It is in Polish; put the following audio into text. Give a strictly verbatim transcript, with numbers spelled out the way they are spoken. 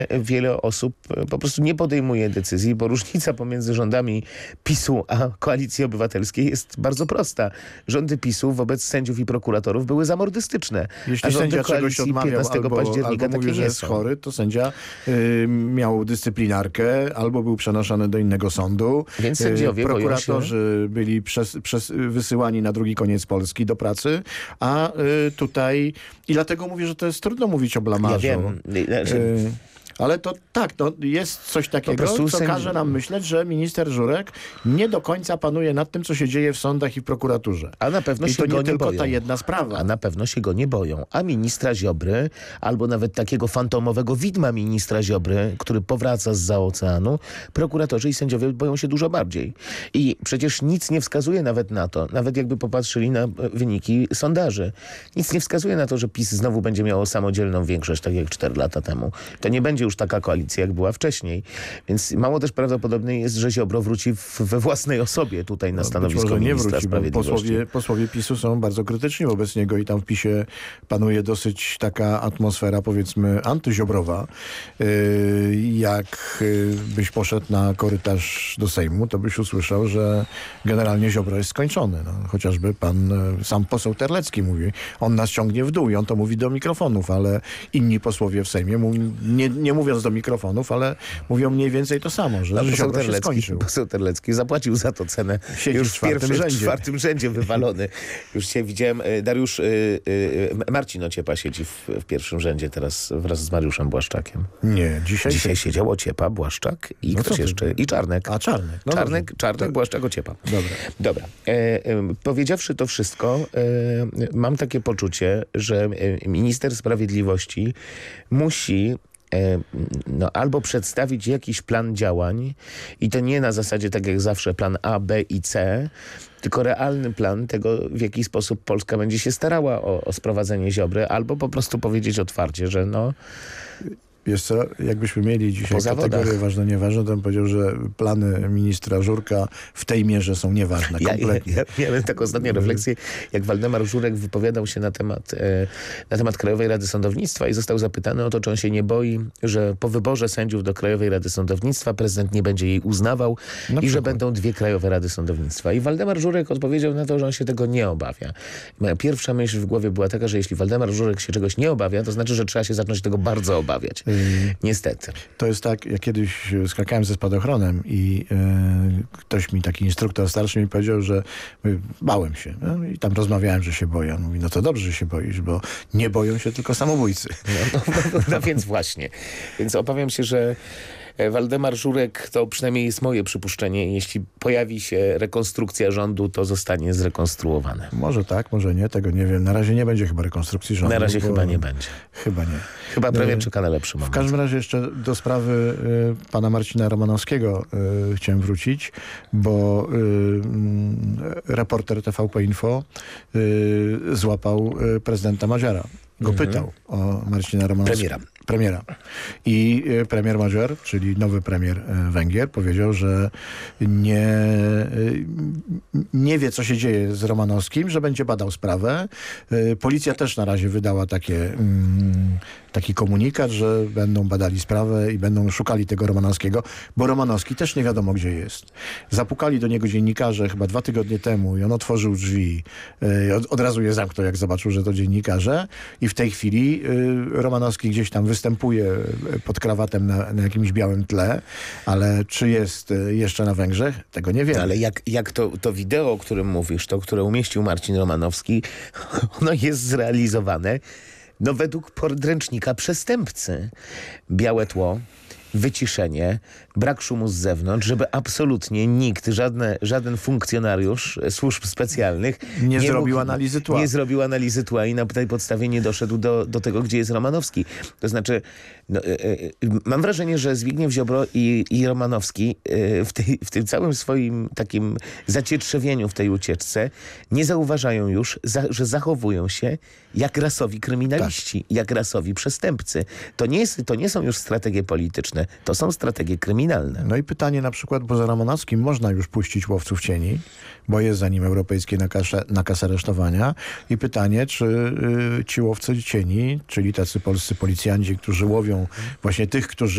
wiele osób po prostu nie podejmuje decyzji, bo różnica pomiędzy rządami PiSu a Koalicji Obywatelskiej jest bardzo prosta. Rządy PiSu wobec sędziów i prokuratorów były zamordystyczne. Jeśli a rządy sędzia czegoś odmawiał piętnastego albo, października albo takie mówi, że nie jest są. chory, to sędzia y, miał dyscyplinarkę, albo był przenoszony do innego sądu. Więc sędziowie y, boją Prokuratorzy się... byli przez, przez, wysyłani na drugi koniec Polski do pracy, a y, tutaj... I dlatego mówię, że to jest trudno mówić o blamarzu. Ja wiem. Znaczy... Y, Ale to tak, no, jest coś takiego, co sędzi... każe nam myśleć, że minister Żurek nie do końca panuje nad tym, co się dzieje w sądach i w prokuraturze. A na pewno I się to go nie nie tylko boją. ta jedna sprawa. A na pewno się go nie boją. A ministra Ziobry, albo nawet takiego fantomowego widma ministra Ziobry, który powraca zza oceanu, prokuratorzy i sędziowie boją się dużo bardziej. I przecież nic nie wskazuje nawet na to, nawet jakby popatrzyli na wyniki sondaży, nic nie wskazuje na to, że PiS znowu będzie miało samodzielną większość, tak jak cztery lata temu. To nie będzie już taka koalicja, jak była wcześniej. Więc mało też prawdopodobne jest, że Ziobro wróci w, we własnej osobie tutaj na No, stanowisko być może nie ministra wróci, bo sprawiedliwości. posłowie, posłowie PiSu są bardzo krytyczni wobec niego i tam w PiSie panuje dosyć taka atmosfera, powiedzmy, antyziobrowa. Yy, jak yy, byś poszedł na korytarz do Sejmu, to byś usłyszał, że generalnie Ziobro jest skończony. No, chociażby pan, yy, sam poseł Terlecki mówi, on nas ciągnie w dół i on to mówi do mikrofonów, ale inni posłowie w Sejmie, mówi, nie, nie mówiąc do mikrofonów, ale mówią mniej więcej to samo, że, No, że poseł, Ziobro się Terlecki, skończył. poseł Terlecki zapłacił za to cenę. Siedzi już w w czwartym pierwszym, rzędzie. w czwartym rzędzie wywalony. Już się widziałem. Dariusz, y, y, Marcin Ociepa siedzi w, w pierwszym rzędzie teraz wraz z Mariuszem Błaszczakiem. Nie, dzisiaj... Dzisiaj siedział Ociepa, Błaszczak i No ktoś co ty? jeszcze. I Czarnek. A, Czarnek. No Czarnek, dobrze. Czarnek, To- Błaszczak, Ociepa. Dobra. Dobra. E, e, powiedziawszy to wszystko, e, mam takie poczucie, że e, minister sprawiedliwości musi e, no, albo przedstawić jakiś plan działań i to nie na zasadzie tak jak zawsze plan A, B i C, tylko realny plan tego, w jaki sposób Polska będzie się starała o, o sprowadzenie Ziobry, albo po prostu powiedzieć otwarcie, że no... Wiesz co, jakbyśmy mieli dzisiaj Po zawodach. kategorię ważne, nieważne, to bym powiedział, że plany ministra Żurka w tej mierze są nieważne, Ja, ja, kompletnie. ja miałem taką ostatnią refleksję, jak Waldemar Żurek wypowiadał się na temat, e, na temat Krajowej Rady Sądownictwa i został zapytany o to, czy on się nie boi, że po wyborze sędziów do Krajowej Rady Sądownictwa prezydent nie będzie jej uznawał Na i że przykład. będą dwie Krajowe Rady Sądownictwa. I Waldemar Żurek odpowiedział na to, że on się tego nie obawia. Moja pierwsza myśl w głowie była taka, że jeśli Waldemar Żurek się czegoś nie obawia, to znaczy, że trzeba się zacząć tego bardzo obawiać. Niestety. To jest tak, ja kiedyś skakałem ze spadochronem i e, ktoś mi, taki instruktor starszy mi powiedział, że y, bałem się. No, i tam rozmawiałem, że się boję. On mówi, no to dobrze, że się boisz, bo nie boją się tylko samobójcy. No, no, no, no więc właśnie. Więc obawiam się, że Waldemar Żurek, to przynajmniej jest moje przypuszczenie, jeśli pojawi się rekonstrukcja rządu, to zostanie zrekonstruowane. Może tak, może nie, tego nie wiem. Na razie nie będzie chyba rekonstrukcji rządu. Na razie bo- chyba nie będzie. Chyba nie. Chyba premier Y, czeka na lepszy W moment. każdym razie jeszcze do sprawy y, pana Marcina Romanowskiego y, chciałem wrócić, bo y, mm, reporter T V P Info y, złapał y, prezydenta Maziara. Go Mhm. pytał o Marcina Romanowskiego. Premiera. Premiera. I y, premier Maziar, czyli nowy premier y, Węgier, powiedział, że nie, y, nie wie, co się dzieje z Romanowskim, że będzie badał sprawę. Y, Policja też na razie wydała takie, mm, taki komunikat, że będą badali sprawę i będą szukali tego Romanowskiego, bo Romanowski też nie wiadomo, gdzie jest. Zapukali do niego dziennikarze chyba dwa tygodnie temu i on otworzył drzwi. Y, Od, od razu je zamknął, jak zobaczył, że to dziennikarze. I w tej chwili y, Romanowski gdzieś tam występuje pod krawatem na, na jakimś białym tle, ale czy jest y, jeszcze na Węgrzech? Tego nie wiemy. Ale jak, jak to, to wideo, o którym mówisz, to, które umieścił Marcin Romanowski, ono jest zrealizowane no według podręcznika przestępcy. Białe tło, wyciszenie, brak szumu z zewnątrz, żeby absolutnie nikt, żadne, żaden funkcjonariusz służb specjalnych Nie zrobił mógł- analizy tła. Nie zrobił analizy tła i na tej podstawie nie doszedł do, do tego, gdzie jest Romanowski. To znaczy, no, e, e, mam wrażenie, że Zbigniew Ziobro i, i Romanowski e, w, tej, w tym całym swoim takim zacietrzewieniu w tej ucieczce nie zauważają już, za, że zachowują się jak rasowi kryminaliści, jak rasowi przestępcy. To nie, jest, to nie są już strategie polityczne, to są strategie kryminalne. No i pytanie na przykład, bo za Romanowskim można już puścić łowców cieni, bo jest za nim europejski nakaz, nakaz aresztowania. I pytanie, czy y, ci łowcy cieni, czyli tacy polscy policjanci, którzy łowią właśnie tych, którzy